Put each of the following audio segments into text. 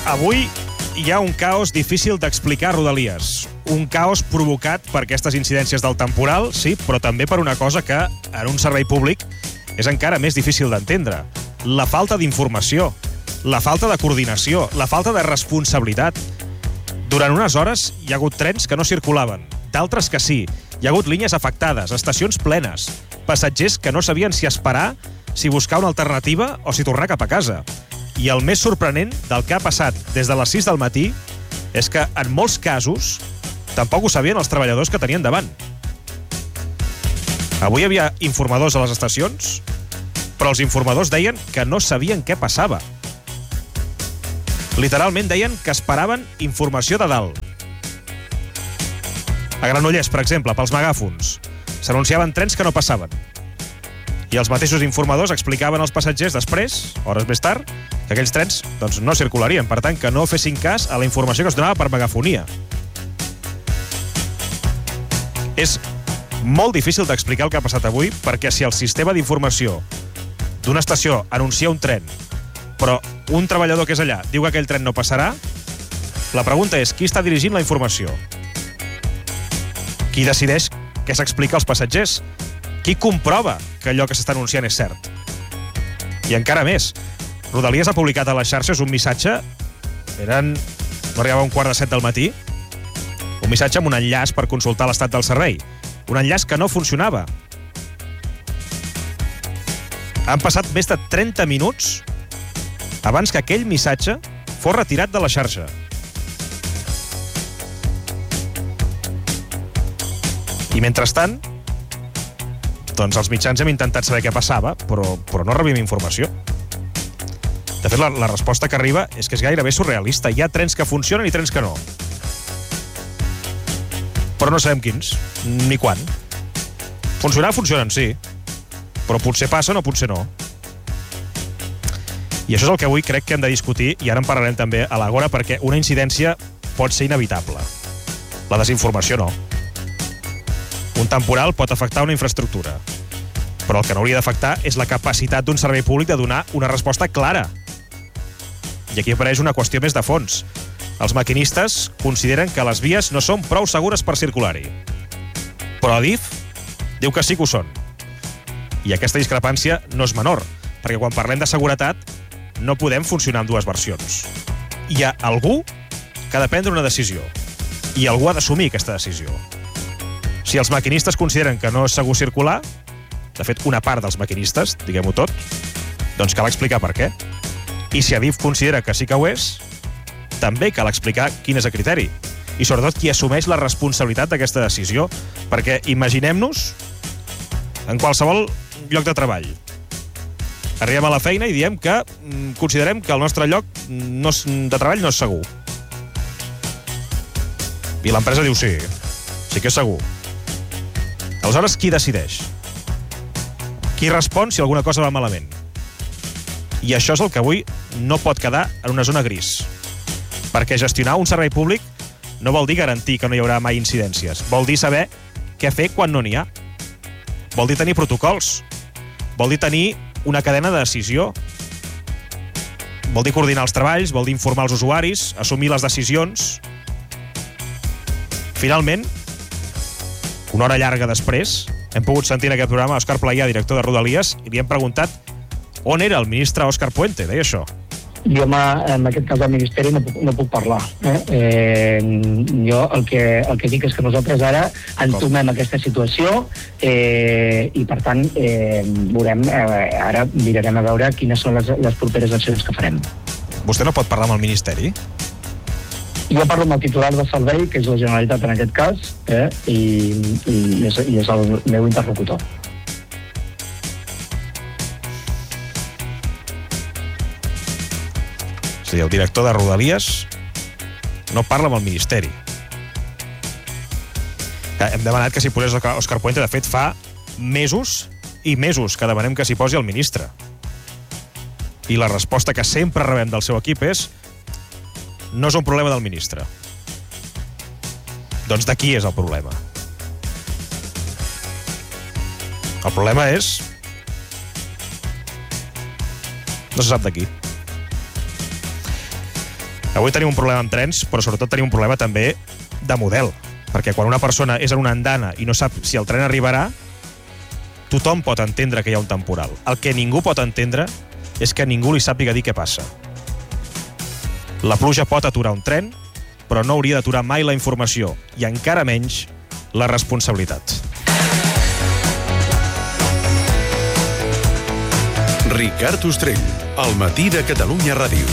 Avui hi ha un caos difícil d'explicar a Rodalies. Un caos provocat per aquestes incidències del temporal, sí, però també per una cosa que, en un servei públic, és encara més difícil d'entendre. La falta d'informació, la falta de coordinació, la falta de responsabilitat. Durant unes hores hi ha hagut trens que no circulaven, d'altres que sí. Hi ha hagut línies afectades, estacions plenes, passatgers que no sabien si esperar, si buscar una alternativa o si tornar cap a casa. I el més sorprenent del que ha passat des de les 6 del matí és que, en molts casos, tampoc ho sabien els treballadors que tenien davant. Avui hi havia informadors a les estacions, però els informadors deien que no sabien què passava. Literalment deien que esperaven informació de dalt. A Granollers, per exemple, pels megàfons, s'anunciaven trens que no passaven. I els mateixos informadors explicaven als passatgers després, hores més tard, que aquells trens no circularien, per tant, que no fessin cas a la informació que es donava per megafonia. És molt difícil d'explicar el que ha passat avui, perquè si el sistema d'informació d'una estació anuncia un tren, però un treballador que és allà diu que aquell tren no passarà, la pregunta és qui està dirigint la informació? Qui decideix què s'explica als passatgers? Qui comprova que allò que s'està anunciant és cert? I encara més, Rodalies ha publicat a les xarxes un missatge, no arribava a 6:15 del matí, un missatge amb un enllaç per consultar l'estat del servei. Un enllaç que no funcionava. Han passat més de 30 minuts abans que aquell missatge fos retirat de la xarxa. I mentrestant, doncs els mitjans hem intentat saber què passava, però no rebíem informació. De fet, la resposta que arriba és que és gairebé surrealista. Hi ha trens que funcionen i trens que no. Però no sabem quins, ni quan. Funcionar, funcionen, sí. Però potser passen o potser no. I això és el que avui crec que hem de discutir, i ara en parlarem també a l'Agora, perquè una incidència pot ser inevitable. La desinformació no. Un temporal pot afectar una infraestructura, però el que no hauria d'afectar és la capacitat d'un servei públic de donar una resposta clara. I aquí apareix una qüestió més de fons. Els maquinistes consideren que les vies no són prou segures per circular-hi. Però Adif diu que sí que ho són. I aquesta discrepància no és menor, perquè quan parlem de seguretat no podem funcionar amb dues versions. Hi ha algú que ha de prendre una decisió, i algú ha d'assumir aquesta decisió. Si els maquinistes consideren que no és segur circular, de fet, una part dels maquinistes, diguem-ho tot, doncs cal explicar per què. I si Adif considera que sí que ho és, també cal explicar quin és el criteri. I sobretot qui assumeix la responsabilitat d'aquesta decisió. Perquè imaginem-nos en qualsevol lloc de treball. Arribem a la feina i diem que considerem que el nostre lloc de treball no és segur. I l'empresa diu sí que és segur. Aleshores, qui decideix? Qui respon si alguna cosa va malament? I això és el que avui no pot quedar en una zona gris. Perquè gestionar un servei públic no vol dir garantir que no hi haurà mai incidències. Vol dir saber què fer quan no n'hi ha. Vol dir tenir protocols. Vol dir tenir una cadena de decisió. Vol dir coordinar els treballs, vol dir informar els usuaris, assumir les decisions. Finalment, una hora llarga després, hem pogut sentir en aquest programa Òscar Playà, director de Rodalies, i li hem preguntat on era el ministre Òscar Puente, deia això. Jo, en aquest cas del Ministeri, no puc parlar. Jo el que dic és que nosaltres ara entomem aquesta situació i, per tant, ara mirarem a veure quines són les properes accions que farem. Vostè no pot parlar amb el Ministeri? Jo parlo amb el titular de servei, que és la Generalitat en aquest cas, i és el meu interlocutor. És a dir, el director de Rodalies no parla amb el Ministeri. Hem demanat que s'hi posés Òscar Puente. De fet, fa mesos i mesos que demanem que s'hi posi el ministre. I la resposta que sempre rebem del seu equip és no és un problema del ministre. Doncs de qui és el problema? El problema és... no se sap de qui. Avui tenim un problema amb trens, però sobretot tenim un problema també de model. Perquè quan una persona és en una andana i no sap si el tren arribarà, tothom pot entendre que hi ha un temporal. El que ningú pot entendre és que ningú li sàpiga dir què passa. La pluja pot aturar un tren, però no hauria d'aturar mai la informació, i encara menys la responsabilitat. Ricard Ostrell, al matí de Catalunya Ràdio.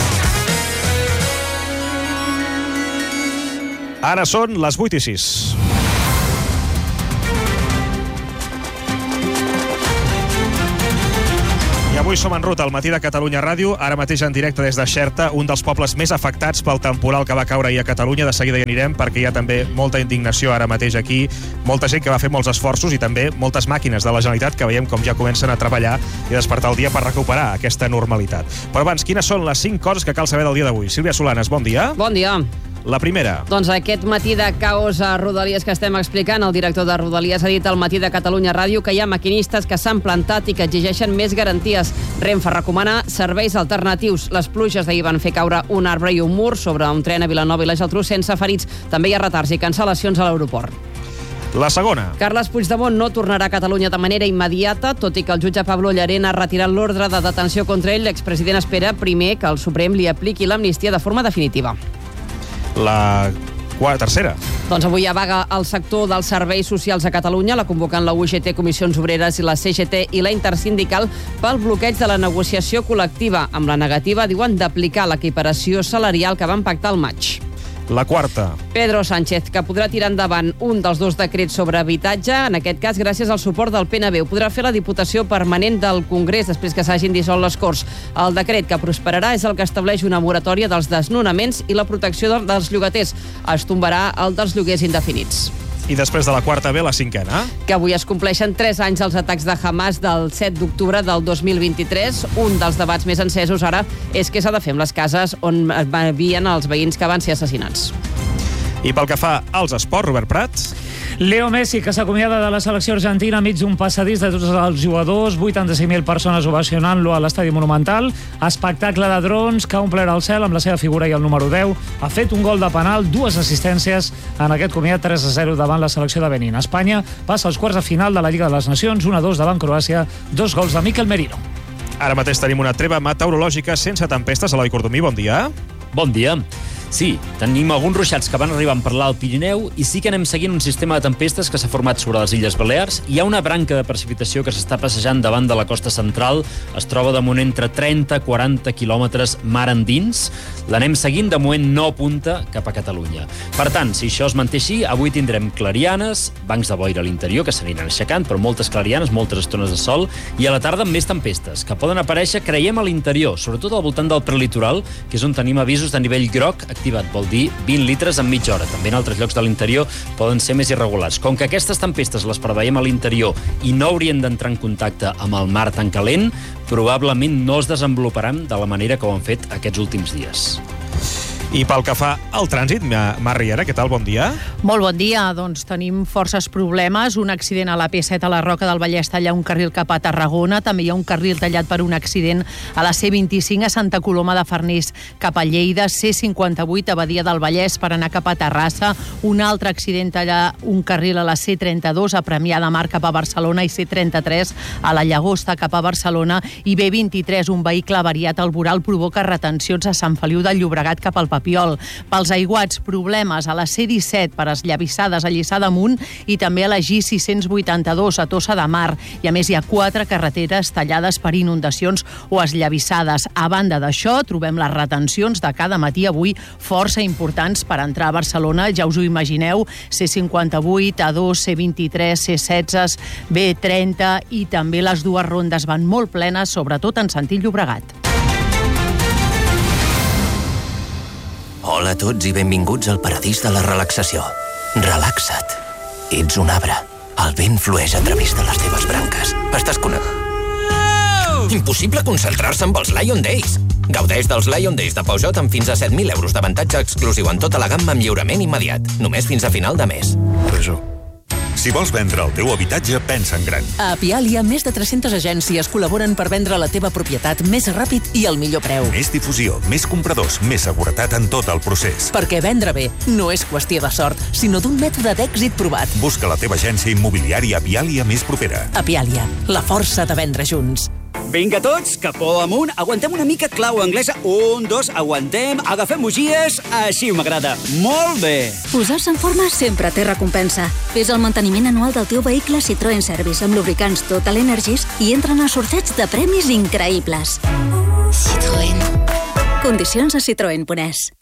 Ara són les 8:06. I avui som en ruta al matí de Catalunya Ràdio, ara mateix en directe des de Xerta, un dels pobles més afectats pel temporal que va caure ahir a Catalunya. De seguida hi anirem, perquè hi ha també molta indignació ara mateix aquí, molta gent que va fer molts esforços i també moltes màquines de la Generalitat que veiem com ja comencen a treballar i despertar el dia per recuperar aquesta normalitat. Però abans, quines són les 5 coses que cal saber del dia d'avui? Sílvia Solanes, bon dia. Bon dia. La primera. Doncs aquest matí de caos a Rodalies que estem explicant, el director de Rodalies ha dit al matí de Catalunya Ràdio que hi ha maquinistes que s'han plantat i que exigeixen més garanties. Renfe recomana serveis alternatius. Les pluges d'ahir van fer caure un arbre i un mur sobre un tren a Vilanova i la Geltrú sense ferits. També hi ha retards i cancel·lacions a l'aeroport. La segona. Carles Puigdemont no tornarà a Catalunya de manera immediata, tot i que el jutge Pablo Llarena ha retirat l'ordre de detenció contra ell. L'expresident espera primer que el Suprem li apliqui l'amnistia de forma definitiva. La tercera. Doncs avui hi ha vaga al sector dels serveis socials a Catalunya. La convoquen la UGT, Comissions Obreres i la CGT i la Intersindical pel bloqueig de la negociació col·lectiva. Amb la negativa, diuen, d'aplicar l'equiparació salarial que van pactar al maig. La quarta. Pedro Sánchez, que podrà tirar endavant un dels 2 decrets sobre habitatge, en aquest cas gràcies al suport del PNB. Ho podrà fer la Diputació Permanent del Congrés després que s'hagin dissolt les Corts. El decret que prosperarà és el que estableix una moratòria dels desnonaments i la protecció dels llogaters. Es tombarà el dels lloguers indefinits. I després de la quarta ve la cinquena. Que avui es compleixen 3 anys dels atacs de Hamas del 7 d'octubre del 2023. Un dels debats més encesos ara és què s'ha de fer amb les cases on vivien els veïns que van ser assassinats. I pel que fa als esports, Robert Prat. Leo Messi, que s'acomiada de la selecció argentina enmig d'un passadís de tots els jugadors, 85.000 persones ovacionant-lo a l'Estadi Monumental, espectacle de drons que ha omplert el cel amb la seva figura i el número 10, ha fet un gol de penal, 2 assistències en aquest comiat 3-0 davant la selecció de Benín. Espanya passa als quarts de final de la Lliga de les Nacions, 1-2 davant Croàcia, 2 gols de Mikel Merino. Ara mateix tenim una treva meteorològica sense tempestes. Eloi Cordomí, bon dia. Bon dia. Sí, tenim alguns ruixats que van arribant per l'Alt Pirineu i sí que anem seguint un sistema de tempestes que s'ha format sobre les Illes Balears. Hi ha una branca de precipitació que s'està passejant davant de la costa central. Es troba de moment entre 30 i 40 quilòmetres mar endins. L'anem seguint, de moment no apunta cap a Catalunya. Per tant, si això es manté així, avui tindrem clarianes, bancs de boira a l'interior que s'aniran aixecant, però moltes clarianes, moltes estones de sol, i a la tarda amb més tempestes, que poden aparèixer, creiem, a l'interior, sobretot al voltant del prelitoral, que és on tenim avisos de nivell groc activat, vol dir 20 litres en mitja hora. També en altres llocs de l'interior poden ser més irregulars. Com que aquestes tempestes les preveiem a l'interior i no haurien d'entrar en contacte amb el mar tan calent, probablement no es desenvoluparan de la manera que ho han fet aquests últims dies. I pel que fa al trànsit, Mar Riera, què tal? Bon dia. Molt bon dia. Doncs tenim forces problemes. Un accident a la P7 a la Roca del Vallès talla un carril cap a Tarragona. També hi ha un carril tallat per un accident a la C25 a Santa Coloma de Farners cap a Lleida. C58 a Badia del Vallès per anar cap a Terrassa. Un altre accident talla un carril a la C32 a Premià de Mar cap a Barcelona i C33 a la Llagosta cap a Barcelona. I B23, un vehicle avariat al voral provoca retencions a Sant Feliu del Llobregat cap al Papiol. Pels aiguats, problemes a la C17 per esllavissades a Lliçà d'Amunt i també a la G682 a Tossa de Mar. I a més hi ha 4 carreteres tallades per inundacions o esllavissades. A banda d'això, trobem les retencions de cada matí avui força importants per entrar a Barcelona. Ja us ho imagineu, C58, A2, C23, C16, B30 i també les 2 rondes van molt plenes, sobretot en sentit Llobregat. Hola a tots i benvinguts al paradís de la relaxació. Relaxa't. Ets un arbre. El vent flueix a través de les teves branques. Estàs connectat. Impossible concentrar-se amb els Lion Days. Gaudeix dels Lion Days de Peugeot amb fins a 7.000 euros d'avantatge exclusiu en tota la gamma amb lliurament immediat. Només fins a final de mes. Si vols vendre el teu habitatge, pensa en gran. A Apialia, més de 300 agències col·laboren per vendre la teva propietat més ràpid i al millor preu. Més difusió, més compradors, més seguretat en tot el procés. Perquè vendre bé no és qüestió de sort, sinó d'un mètode d'èxit provat. Busca la teva agència immobiliària Apialia més propera. Apialia, la força de vendre junts. Vinga tots, capó amunt, aguantem una mica clau anglesa. 1, 2, aguantem, agafem bugies, així m'agrada. Molt bé. Posar-se en forma sempre té recompensa. Fes el manteniment anual del teu vehicle Citroën Service amb lubricants Total Energies i entra en el sorteig de premis increïbles. Citroën. Condicions a citroen.es.